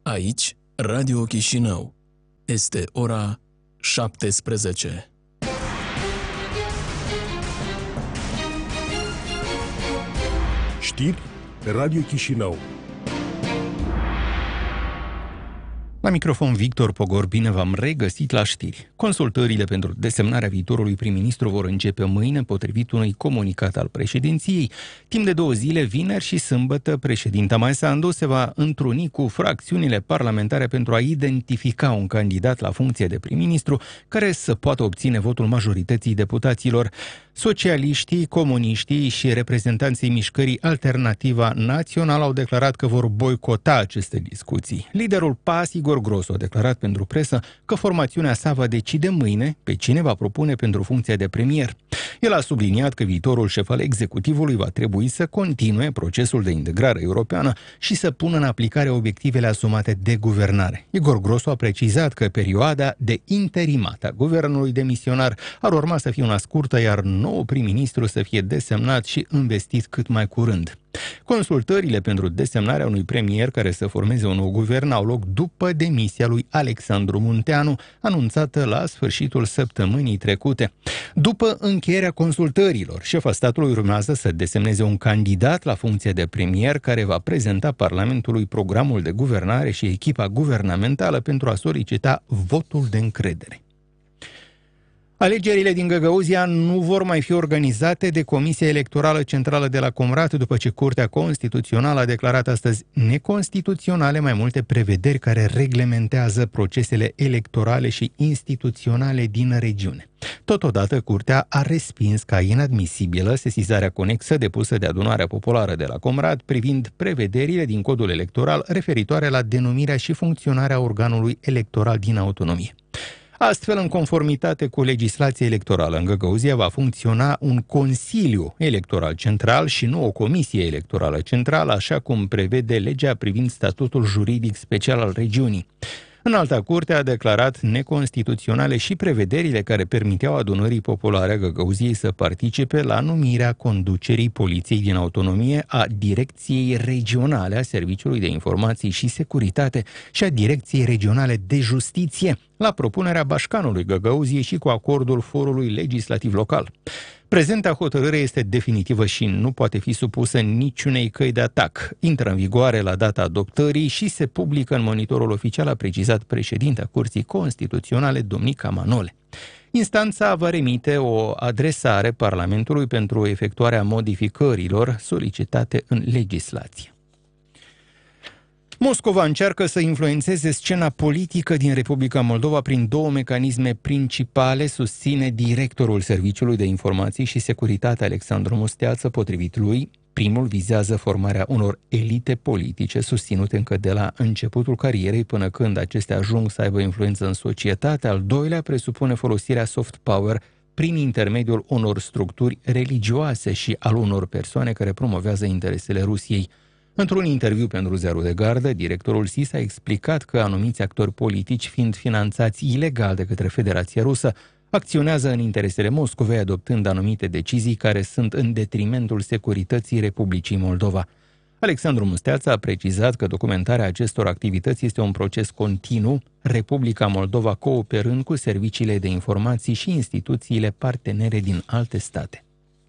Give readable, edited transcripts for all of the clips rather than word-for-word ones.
Aici, Radio Chișinău. Este ora 17. Știri Radio Chișinău. La microfon Victor Pogor, bine v-am regăsit la știri. Consultările pentru desemnarea viitorului prim-ministru vor începe mâine, potrivit unui comunicat al președinției. Timp de 2 zile, vineri și sâmbătă, președinta Maia Sandu se va întruni cu fracțiunile parlamentare pentru a identifica un candidat la funcție de prim-ministru care să poată obține votul majorității deputaților. Socialiștii, comuniștii și reprezentanții mișcării Alternativa Națională au declarat că vor boicota aceste discuții. Liderul PAS, Igor Grosu, a declarat pentru presă că formațiunea sa va decide mâine pe cine va propune pentru funcția de premier. El a subliniat că viitorul șef al executivului va trebui să continue procesul de integrare europeană și să pună în aplicare obiectivele asumate de guvernare. Igor Grosu a precizat că perioada de interimat a guvernului demisionar ar urma să fie una scurtă, iar nou prim-ministru să fie desemnat și investit cât mai curând. Consultările pentru desemnarea unui premier care să formeze un nou guvern au loc după demisia lui Alexandru Munteanu, anunțată la sfârșitul săptămânii trecute. După încheierea consultărilor, șefa statului urmează să desemneze un candidat la funcție de premier care va prezenta Parlamentului programul de guvernare și echipa guvernamentală pentru a solicita votul de încredere. Alegerile din Găgăuzia nu vor mai fi organizate de Comisia Electorală Centrală de la Comrat după ce Curtea Constituțională a declarat astăzi neconstituționale mai multe prevederi care reglementează procesele electorale și instituționale din regiune. Totodată, Curtea a respins ca inadmisibilă sesizarea conexă depusă de Adunarea Populară de la Comrat privind prevederile din codul electoral referitoare la denumirea și funcționarea organului electoral din autonomie. Astfel, în conformitate cu legislația electorală, în Găgăuzia va funcționa un Consiliu Electoral Central și nu o Comisie Electorală Centrală, așa cum prevede legea privind statutul juridic special al regiunii. Înalta Curte a declarat neconstituționale și prevederile care permiteau Adunării Populare a Găgăuziei să participe la numirea conducerii Poliției din Autonomie, a Direcției Regionale a Serviciului de Informații și Securitate și a Direcției Regionale de Justiție, la propunerea Bașcanului Găgăuziei și cu acordul Forului Legislativ Local. Prezenta hotărâre este definitivă și nu poate fi supusă niciunei căi de atac. Intră în vigoare la data adoptării și se publică în monitorul oficial, a precizat președinta Curții Constituționale, Domnica Manole. Instanța va remite o adresare Parlamentului pentru efectuarea modificărilor solicitate în legislație. Moscova încearcă să influențeze scena politică din Republica Moldova prin 2 mecanisme principale, susține directorul Serviciului de Informații și Securitate Alexandru Musteață. Potrivit lui, primul vizează formarea unor elite politice susținute încă de la începutul carierei până când acestea ajung să aibă influență în societate. Al doilea presupune folosirea soft power prin intermediul unor structuri religioase și al unor persoane care promovează interesele Rusiei. Într-un interviu pentru Ziarul de Gardă, directorul SIS a explicat că anumiți actori politici, fiind finanțați ilegal de către Federația Rusă, acționează în interesele Moscovei, adoptând anumite decizii care sunt în detrimentul securității Republicii Moldova. Alexandru Musteață a precizat că documentarea acestor activități este un proces continuu, Republica Moldova cooperând cu serviciile de informații și instituțiile partenere din alte state.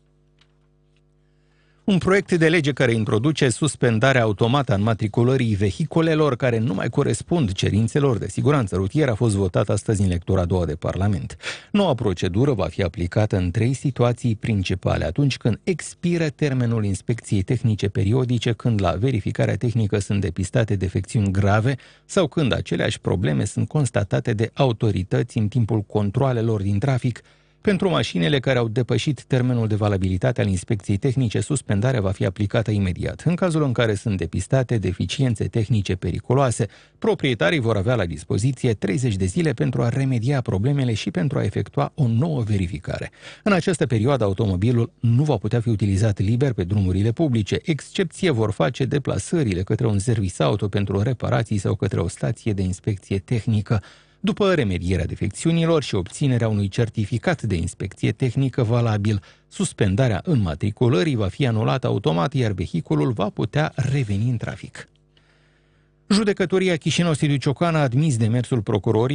Un proiect de lege care introduce suspendarea automată a înmatriculării vehiculelor care nu mai corespund cerințelor de siguranță rutieră a fost votat astăzi în lectura a doua de Parlament. Noua procedură va fi aplicată în 3 situații principale: atunci când expiră termenul inspecției tehnice periodice, când la verificarea tehnică sunt depistate defecțiuni grave sau când aceleași probleme sunt constatate de autorități în timpul controalelor din trafic. Pentru mașinile care au depășit termenul de valabilitate al inspecției tehnice, suspendarea va fi aplicată imediat. În cazul în care sunt depistate deficiențe tehnice periculoase, proprietarii vor avea la dispoziție 30 de zile pentru a remedia problemele și pentru a efectua o nouă verificare. În această perioadă, automobilul nu va putea fi utilizat liber pe drumurile publice. Excepție vor face deplasările către un serviciu auto pentru reparații sau către o stație de inspecție tehnică. După remedierea defecțiunilor și obținerea unui certificat de inspecție tehnică valabil, suspendarea înmatriculării va fi anulată automat, iar vehiculul va putea reveni în trafic. Judecătoria Chișinău-Sibiu Ciocan a admis demersul procurorii